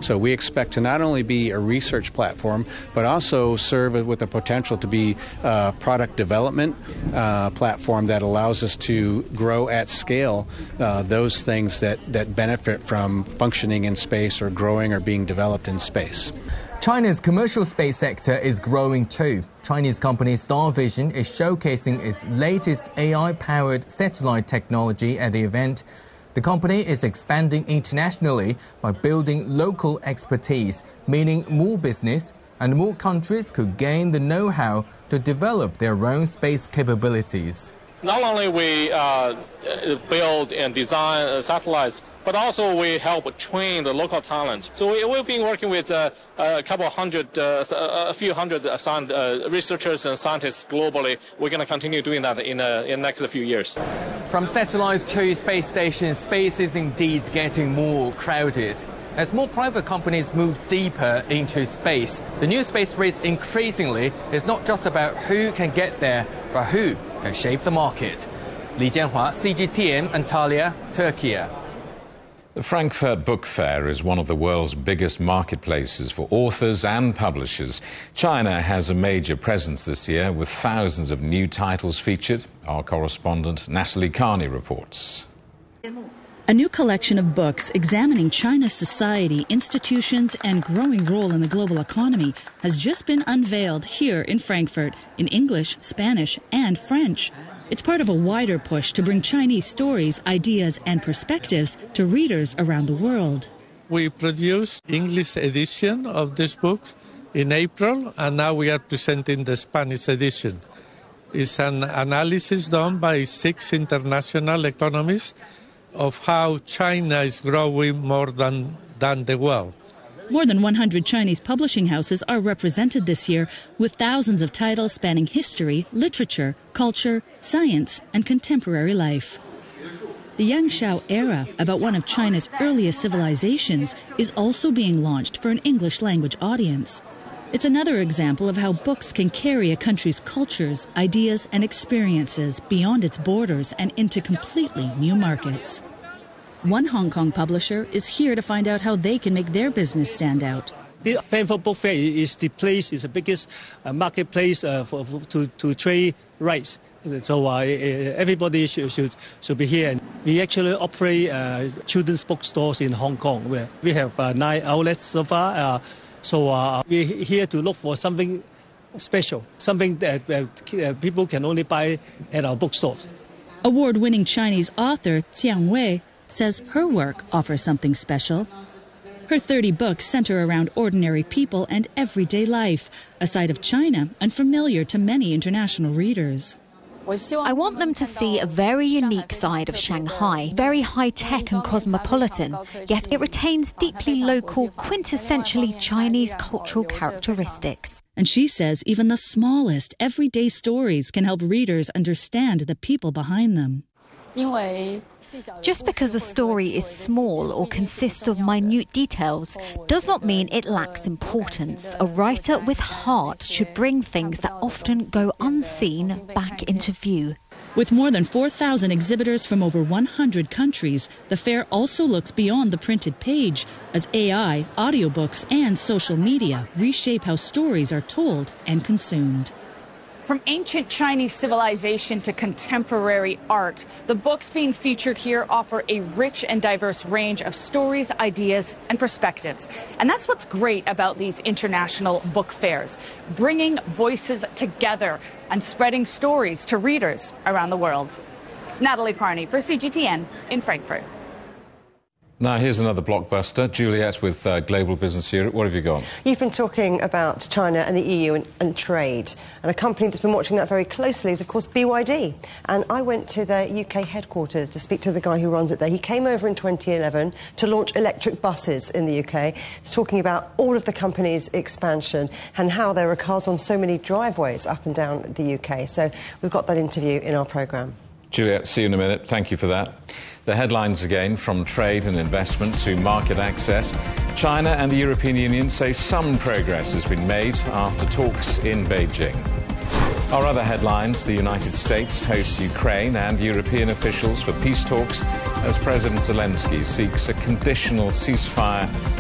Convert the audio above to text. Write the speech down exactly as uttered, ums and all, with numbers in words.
So we expect to not only be a research platform, but also serve with the potential to be a product development uh, platform that allows us to grow at scale uh, those things that, that benefit from functioning in space or growing or being developed in space. China's commercial space sector is growing too. Chinese company Starvision is showcasing its latest A I-powered satellite technology at the event. The company is expanding internationally by building local expertise, meaning more business and more countries could gain the know-how to develop their own space capabilities. Not only we uh, build and design uh, satellites, but also we help train the local talent. So we, we've been working with uh, a couple of hundred, uh, a few hundred uh, uh, researchers and scientists globally. We're going to continue doing that in, uh, in the next few years. From satellites to space stations, space is indeed getting more crowded. As more private companies move deeper into space, the new space race increasingly is not just about who can get there, but who can shape the market. Li Jianhua, C G T N, Antalya, Turkey. The Frankfurt Book Fair is one of the world's biggest marketplaces for authors and publishers. China has a major presence this year with thousands of new titles featured. Our correspondent Natalie Carney reports. A new collection of books examining China's society, institutions, and growing role in the global economy has just been unveiled here in Frankfurt in English, Spanish, and French. It's part of a wider push to bring Chinese stories, ideas, and perspectives to readers around the world. We produced English edition of this book in April, and now we are presenting the Spanish edition. It's an analysis done by six international economists of how China is growing more than, than the world. More than one hundred Chinese publishing houses are represented this year, with thousands of titles spanning history, literature, culture, science, and contemporary life. The Yangshao Era, about one of China's earliest civilizations, is also being launched for an English-language audience. It's another example of how books can carry a country's cultures, ideas, and experiences beyond its borders and into completely new markets. One Hong Kong publisher is here to find out how they can make their business stand out. The Frankfurt Book Fair is the place, is the biggest uh, marketplace uh, for, for, to, to trade rights. So uh, everybody should, should, should be here. And we actually operate uh, children's bookstores in Hong Kong, where we have uh, nine outlets so far. Uh, so uh, we're here to look for something special, something that uh, people can only buy at our bookstores. Award-winning Chinese author Jiang Wei says her work offers something special. Her thirty books center around ordinary people and everyday life, a side of China unfamiliar to many international readers. I want them to see a very unique side of Shanghai, very high-tech and cosmopolitan, yet it retains deeply local, quintessentially Chinese cultural characteristics. And she says even the smallest, everyday stories can help readers understand the people behind them. Just because a story is small or consists of minute details does not mean it lacks importance. A writer with heart should bring things that often go unseen back into view. With more than four thousand exhibitors from over one hundred countries, the fair also looks beyond the printed page as A I, audiobooks, and social media reshape how stories are told and consumed. From ancient Chinese civilization to contemporary art, the books being featured here offer a rich and diverse range of stories, ideas, and perspectives. And that's what's great about these international book fairs, bringing voices together and spreading stories to readers around the world. Natalie Carney for C G T N in Frankfurt. Now, here's another blockbuster. Juliet with uh, Global Business Europe. What have you got? You've been talking about China and the E U and, and trade. And a company that's been watching that very closely is, of course, B Y D. And I went to their U K headquarters to speak to the guy who runs it there. He came over in twenty eleven to launch electric buses in the U K. He's talking about all of the company's expansion and how there are cars on so many driveways up and down the U K. So we've got that interview in our programme. Juliet, see you in a minute. Thank you for that. The headlines again, from trade and investment to market access. China and the European Union say some progress has been made after talks in Beijing. Our other headlines, the United States hosts Ukraine and European officials for peace talks as President Zelensky seeks a conditional ceasefire